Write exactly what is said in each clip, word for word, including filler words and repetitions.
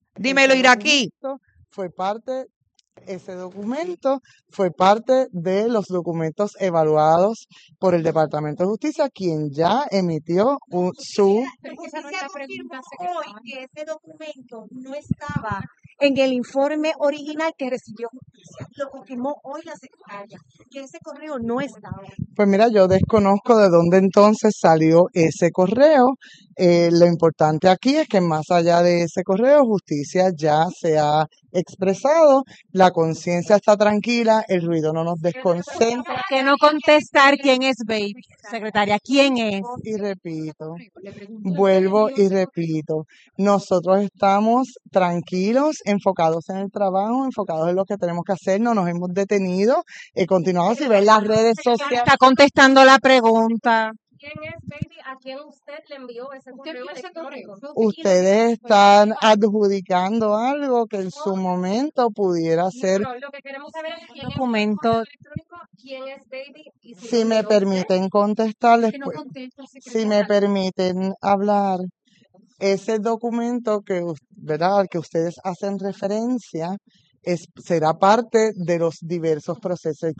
Dímelo, Ese Iraquí. documento fue parte, ese documento fue parte de los documentos evaluados por el Departamento de Justicia, quien ya emitió un- su La justicia confirmó hoy que ese documento no estaba en el informe original que recibió justicia. Lo confirmó hoy la secretaria, que ese correo no estaba. Pues mira, yo desconozco de dónde entonces salió ese correo. Eh, lo importante aquí es que más allá de ese correo, justicia ya se ha expresado, la conciencia está tranquila, el ruido no nos desconcentra. ¿Por qué no contestar quién es Baby? Secretaria, ¿quién es? Y repito, vuelvo y repito, nosotros estamos tranquilos, enfocados en el trabajo, enfocados en lo que tenemos que hacer, no nos hemos detenido, he continuado si ven las redes sociales. Está contestando la pregunta. ¿Quién es Baby? ¿A quién usted le envió ese correo electrónico? Ustedes están adjudicando algo que en su momento pudiera ser, No, lo que queremos saber es quién es Documento. el correo electrónico, quién es Baby y su si me número. permiten contestar Que no después, contesta, si me permiten hablar, ese documento que, us- ¿verdad?, al que ustedes hacen referencia es, será parte de los diversos procesos.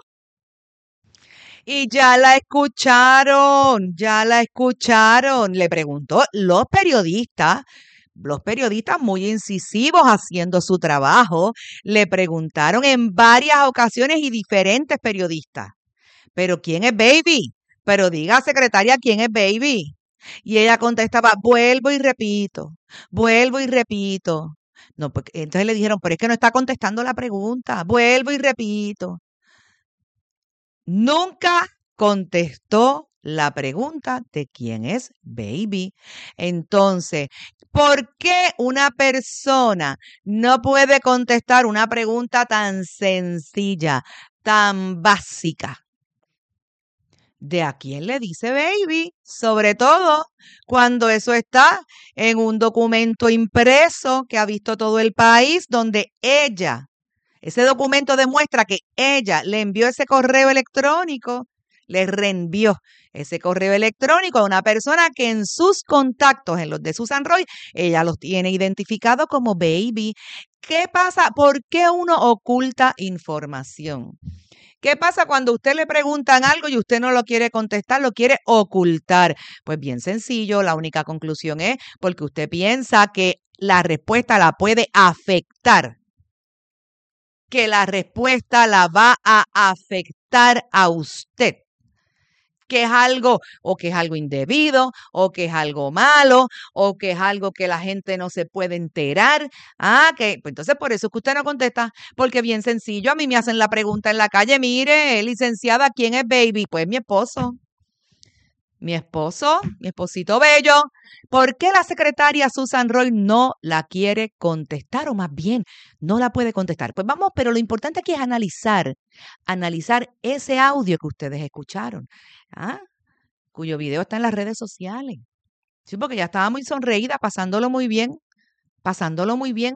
Y ya la escucharon, ya la escucharon. Le preguntó los periodistas, los periodistas muy incisivos haciendo su trabajo, le preguntaron en varias ocasiones y diferentes periodistas, ¿pero quién es Baby? Pero diga, secretaria, ¿quién es Baby? Y ella contestaba, vuelvo y repito, vuelvo y repito. No, porque entonces le dijeron, pero es que no está contestando la pregunta, vuelvo y repito. Nunca contestó la pregunta de quién es Baby. Entonces, ¿por qué una persona no puede contestar una pregunta tan sencilla, tan básica? ¿De a quién le dice Baby? Sobre todo cuando eso está en un documento impreso que ha visto todo el país, donde ella, ese documento demuestra que ella le envió ese correo electrónico, le reenvió ese correo electrónico a una persona que en sus contactos, en los de Susan Roy, ella los tiene identificados como Baby. ¿Qué pasa? ¿Por qué uno oculta información? ¿Qué pasa cuando a usted le preguntan algo y usted no lo quiere contestar, lo quiere ocultar? Pues bien sencillo, la única conclusión es porque usted piensa que la respuesta la puede afectar, que la respuesta la va a afectar a usted, que es algo o que es algo indebido o que es algo malo o que es algo que la gente no se puede enterar. Ah, que pues entonces por eso es que usted no contesta, porque bien sencillo, a mí me hacen la pregunta en la calle, mire, licenciada, ¿quién es Baby? Pues mi esposo. Mi esposo, mi esposito bello. ¿Por qué la secretaria Susan Roy no la quiere contestar? O más bien, no la puede contestar. Pues vamos, pero lo importante aquí es analizar, analizar ese audio que ustedes escucharon, ¿ah? Cuyo video está en las redes sociales. Sí, porque ya estaba muy sonreída, pasándolo muy bien, pasándolo muy bien.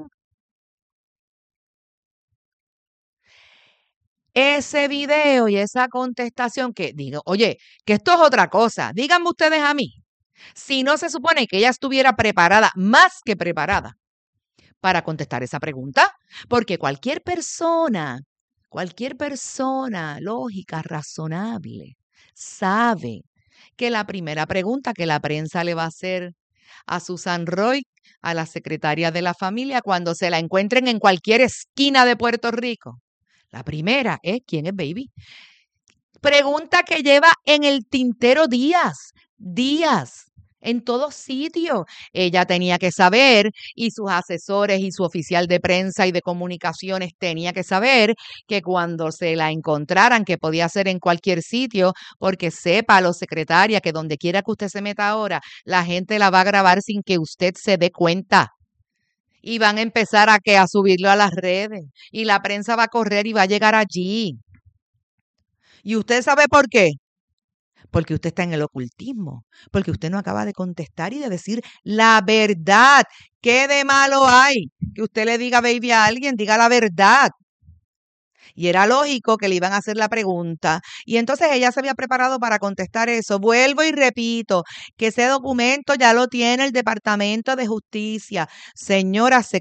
Ese video y esa contestación que digo, oye, que esto es otra cosa. Díganme ustedes a mí, si no se supone que ella estuviera preparada, más que preparada, para contestar esa pregunta, porque cualquier persona, cualquier persona lógica, razonable, sabe que la primera pregunta que la prensa le va a hacer a Susan Roy, a la secretaria de la familia, cuando se la encuentren en cualquier esquina de Puerto Rico, la primera es ¿quién es Baby? Pregunta que lleva en el tintero días, días, en todos sitios. Ella tenía que saber, y sus asesores y su oficial de prensa y de comunicaciones tenía que saber que cuando se la encontraran, que podía ser en cualquier sitio, porque sepa, lo secretaria, que donde quiera que usted se meta ahora, la gente la va a grabar sin que usted se dé cuenta. Y van a empezar a, que, a subirlo a las redes. Y la prensa va a correr y va a llegar allí. ¿Y usted sabe por qué? Porque usted está en el ocultismo, porque usted no acaba de contestar y de decir la verdad. ¿Qué de malo hay que usted le diga Baby a alguien? Diga la verdad. Y era lógico que le iban a hacer la pregunta. Y entonces ella se había preparado para contestar eso. Vuelvo y repito que ese documento ya lo tiene el Departamento de Justicia. Señora secretaria.